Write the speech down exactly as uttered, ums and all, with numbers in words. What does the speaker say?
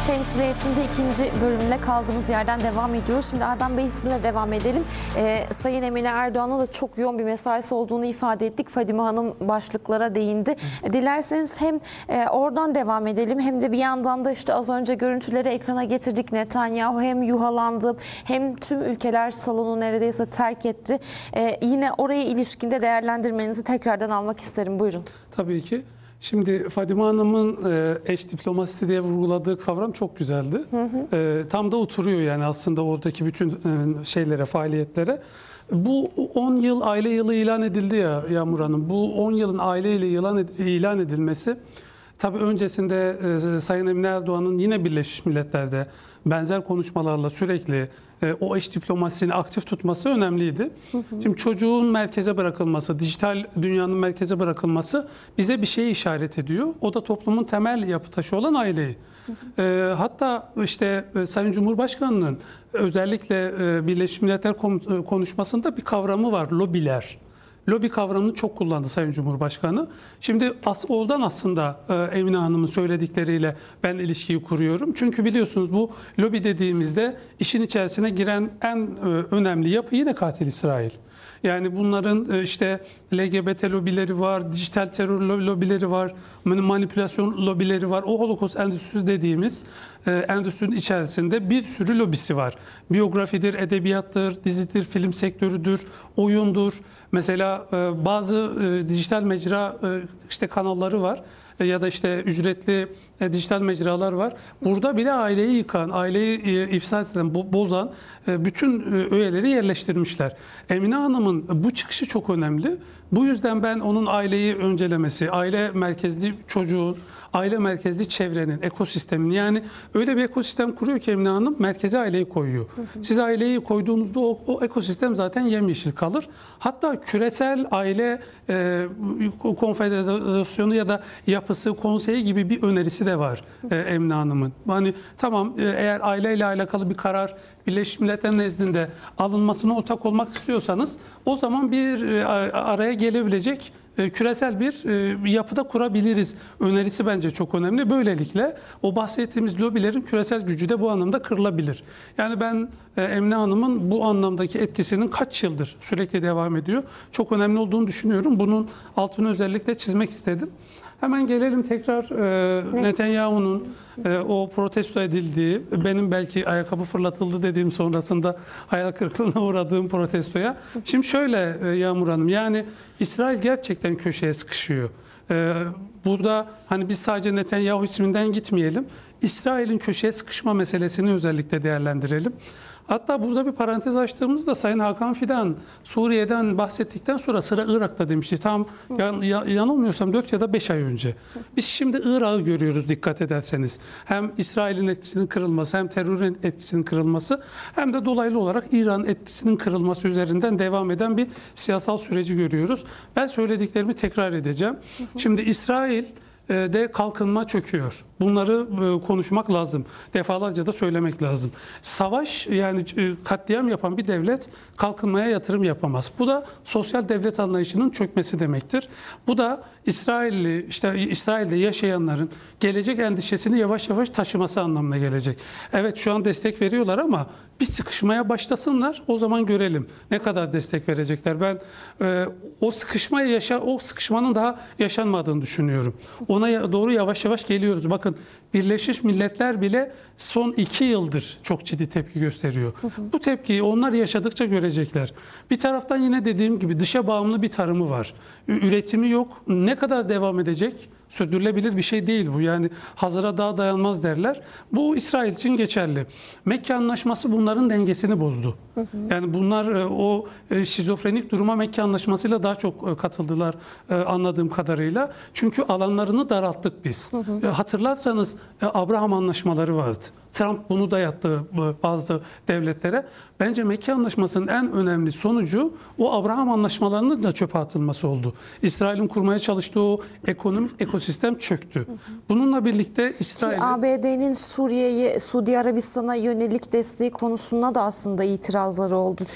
Temsiliyetinde ikinci bölümle kaldığımız yerden devam ediyoruz. Şimdi Erdem Bey sizinle devam edelim. Ee, Sayın Emine Erdoğan'a da çok yoğun bir mesaisi olduğunu ifade ettik. Fadime Hanım başlıklara değindi. E, dilerseniz hem e, oradan devam edelim hem de bir yandan da işte az önce görüntüleri ekrana getirdik. Netanyahu hem yuhalandı hem tüm ülkeler salonu neredeyse terk etti. E, yine oraya ilişkinde değerlendirmenizi tekrardan almak isterim. Buyurun. Tabii ki. Şimdi Fadime Hanım'ın eş diplomasisi diye vurguladığı kavram çok güzeldi. Hı hı. Tam da oturuyor yani aslında oradaki bütün şeylere, faaliyetlere. Bu on yıl aile yılı ilan edildi ya Yağmur Hanım. Bu on yılın aile yılı ilan, ilan edilmesi tabii öncesinde Sayın Emine Erdoğan'ın yine Birleşmiş Milletler'de benzer konuşmalarla sürekli o eş diplomasisini aktif tutması önemliydi. Hı hı. Şimdi çocuğun merkeze bırakılması, dijital dünyanın merkeze bırakılması bize bir şeyi işaret ediyor. O da toplumun temel yapı taşı olan aileyi. Hı hı. E, hatta işte Sayın Cumhurbaşkanı'nın özellikle Birleşmiş Milletler konuşmasında bir kavramı var, lobiler. Lobi kavramını çok kullandı Sayın Cumhurbaşkanı. Şimdi as, oradan aslında e, Emine Hanım'ın söyledikleriyle ben ilişkiyi kuruyorum. Çünkü biliyorsunuz bu lobi dediğimizde işin içerisine giren en e, önemli yapı yine katil İsrail. Yani bunların e, işte L G B T lobileri var, dijital terör lobileri var, manipülasyon lobileri var. O Holocaust endüstrisi dediğimiz e, endüstrinin içerisinde bir sürü lobisi var. Biyografidir, edebiyattır, dizidir, film sektörüdür, oyundur. Mesela e, bazı e, dijital mecra e, işte kanalları var e, ya da işte ücretli e, dijital mecralar var. Burada bile aileyi yıkan, aileyi e, ifsad eden, bo bozan e, bütün e, öğeleri yerleştirmişler. Emine Hanım'ın bu çıkışı çok önemli. Bu yüzden ben onun aileyi öncelemesi, aile merkezli çocuğun, aile merkezli çevrenin, ekosistemin, yani öyle bir ekosistem kuruyor ki Emine Hanım merkeze aileyi koyuyor. Hı hı. Siz aileyi koyduğunuzda o, o ekosistem zaten yemyeşil kalır. Hatta küresel aile e, konfederasyonu ya da yapısı, konseyi gibi bir önerisi de var e, Emine Hanım'ın. Hani tamam, e, eğer aileyle alakalı bir karar Birleşmiş Milletler nezdinde alınmasına ortak olmak istiyorsanız o zaman bir e, araya gelebilecek e, küresel bir e, yapıda kurabiliriz önerisi bence çok önemli. Böylelikle o bahsettiğimiz lobilerin küresel gücü de bu anlamda kırılabilir. Yani ben e, Emine Hanım'ın bu anlamdaki etkisinin kaç yıldır sürekli devam ediyor, çok önemli olduğunu düşünüyorum. Bunun altını özellikle çizmek istedim. Hemen gelelim tekrar e, Netanyahu'nun e, o protesto edildiği, benim belki ayakkabı fırlatıldı dediğim sonrasında hayal kırıklığına uğradığım protestoya. Şimdi şöyle e, Yağmur Hanım, yani İsrail gerçekten köşeye sıkışıyor. E, burada hani biz sadece Netanyahu isminden gitmeyelim, İsrail'in köşeye sıkışma meselesini özellikle değerlendirelim. Hatta burada bir parantez açtığımızda Sayın Hakan Fidan Suriye'den bahsettikten sonra sıra Irak'ta demişti. Tam yan, yanılmıyorsam dört ya da beş ay önce. Biz şimdi Irak'ı görüyoruz dikkat ederseniz. Hem İsrail'in etkisinin kırılması, hem terörün etkisinin kırılması, hem de dolaylı olarak İran'ın etkisinin kırılması üzerinden devam eden bir siyasal süreci görüyoruz. Ben söylediklerimi tekrar edeceğim. Şimdi İsrail de kalkınma çöküyor. Bunları konuşmak lazım. Defalarca da söylemek lazım. Savaş, yani katliam yapan bir devlet kalkınmaya yatırım yapamaz. Bu da sosyal devlet anlayışının çökmesi demektir. Bu da İsrailli, işte İsrail'de yaşayanların gelecek endişesini yavaş yavaş taşıması anlamına gelecek. Evet, şu an destek veriyorlar ama bir sıkışmaya başlasınlar, o zaman görelim ne kadar destek verecekler. Ben e, o sıkışmayı yaşa o sıkışmanın daha yaşanmadığını düşünüyorum. Ona doğru yavaş yavaş geliyoruz. Bakın, Birleşmiş Milletler bile son iki yıldır çok ciddi tepki gösteriyor. Hı hı. Bu tepkiyi onlar yaşadıkça görecekler. Bir taraftan yine dediğim gibi dışa bağımlı bir tarımı var. Üretimi yok. Ne kadar devam edecek? Sürdürülebilir bir şey değil bu. Yani hazıra daha dayanmaz derler. Bu İsrail için geçerli. Mekke Anlaşması bunların dengesini bozdu. Hı hı. Yani bunlar o şizofrenik duruma Mekke Anlaşması'yla daha çok katıldılar anladığım kadarıyla. Çünkü alanlarını daralttık biz. Hı hı. Hatırlarsanız Abraham Anlaşmaları vardı. Trump bunu dayattı bazı devletlere. Bence Mekke Anlaşması'nın en önemli sonucu o Abraham Anlaşmalarının da çöpe atılması oldu. İsrail'in kurmaya çalıştığı o ekonomik ekosistem çöktü. Bununla birlikte İsrail... A B D'nin Suriye'ye, Suudi Arabistan'a yönelik desteği konusunda da aslında itirazları oldu.